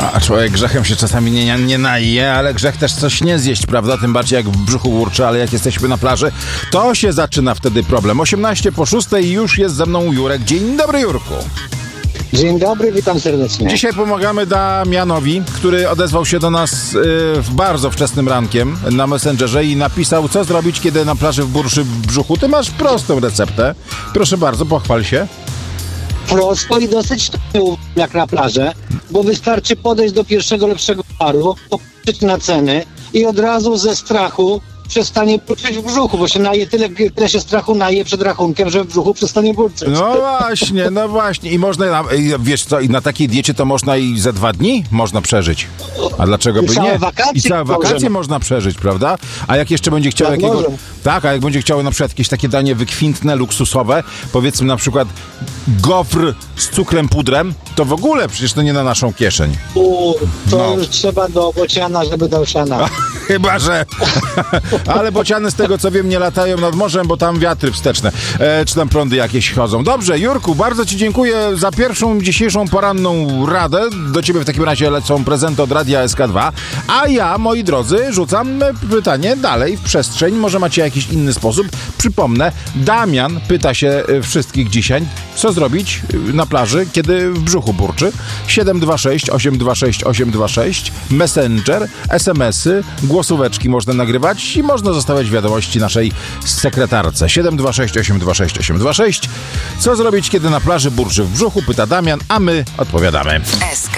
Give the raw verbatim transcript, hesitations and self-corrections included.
A człowiek grzechem się czasami nie, nie naje, ale grzech też coś nie zjeść, prawda? Tym bardziej jak w brzuchu burczy, ale jak jesteśmy na plaży, to się zaczyna wtedy problem. osiemnaście po szóstej i już jest ze mną Jurek. Dzień dobry, Jurku. Dzień dobry, witam serdecznie. Dzisiaj pomagamy Damianowi, który odezwał się do nas yy, w bardzo wczesnym rankiem na Messengerze i napisał, co zrobić, kiedy na plaży w burczy w brzuchu. Ty masz prostą receptę. Proszę bardzo, pochwal się. Prosto i dosyć tanio jak na plażę, bo wystarczy podejść do pierwszego lepszego baru, popatrzeć na ceny i od razu ze strachu przestanie burczyć w brzuchu, bo się naje tyle, tyle się strachu naje przed rachunkiem, że w brzuchu przestanie burczyć. No właśnie, no właśnie. I można, wiesz co, i na takiej diecie to można i ze dwa dni można przeżyć. A dlaczego by I całe nie? wakacje I całe wakacje możemy. można przeżyć, prawda? A jak jeszcze będzie chciał Tak, jakiego... może. Tak, a jak będzie chciał na przykład jakieś takie danie wykwintne, luksusowe, powiedzmy na przykład gofr z cukrem pudrem, to w ogóle przecież to nie na naszą kieszeń. U, to No. już trzeba do bociana, żeby dał siana. Chyba, że... Ale bociany z tego co wiem nie latają nad morzem, bo tam wiatry wsteczne. E, czy tam prądy jakieś chodzą. Dobrze, Jurku, bardzo ci dziękuję za pierwszą dzisiejszą poranną radę. Do ciebie w takim razie lecą prezenty od Radia S K dwa. A ja, moi drodzy, rzucam pytanie dalej w przestrzeń. Może macie jakiś inny sposób. Przypomnę, Damian pyta się wszystkich dzisiaj, co zrobić na plaży, kiedy w brzuchu burczy. siedem dwa sześć osiem dwa sześć osiem dwa sześć, Messenger, es em esy, głosóweczki można nagrywać i można zostawiać wiadomości naszej sekretarce. siedem dwa sześć osiem dwa sześć osiem dwa sześć. Co zrobić, kiedy na plaży burczy w brzuchu? Pyta Damian, a my odpowiadamy.